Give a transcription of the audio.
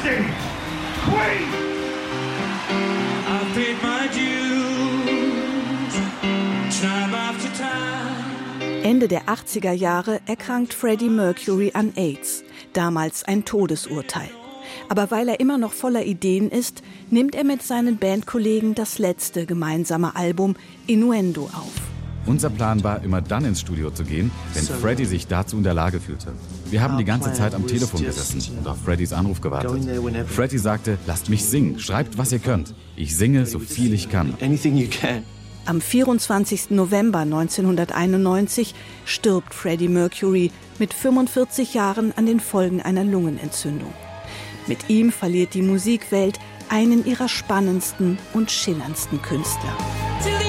stage, Queen! I've paid my dues, time after time. Ende der 80er Jahre erkrankt Freddie Mercury an AIDS, damals ein Todesurteil. Aber weil er immer noch voller Ideen ist, nimmt er mit seinen Bandkollegen das letzte gemeinsame Album Innuendo auf. Unser Plan war, immer dann ins Studio zu gehen, wenn Freddie sich dazu in der Lage fühlte. Wir haben die ganze Zeit am Telefon gesessen und auf Freddys Anruf gewartet. Freddie sagte, lasst mich singen, schreibt, was ihr könnt. Ich singe, so viel ich kann. Am 24. November 1991 stirbt Freddie Mercury mit 45 Jahren an den Folgen einer Lungenentzündung. Mit ihm verliert die Musikwelt einen ihrer spannendsten und schillerndsten Künstler.